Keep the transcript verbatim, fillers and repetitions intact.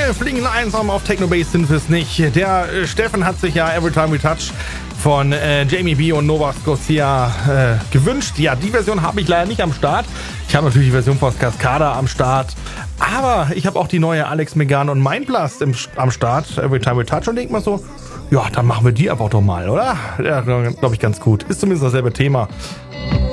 Wir fliegen einsam auf Technobase, sind wir es nicht. Der äh, Steffen hat sich ja Every Time We Touch von äh, Jamie B und Nova Scotia äh, gewünscht. Ja, die Version habe ich leider nicht am Start. Ich habe natürlich die Version von Cascada am Start. Aber ich habe auch die neue Alex Megan und Mindblast im, am Start, Every Time We Touch. Und denk mal so, ja, dann machen wir die einfach doch mal, oder? Ja, glaube ich, ganz gut. Ist zumindest dasselbe Thema.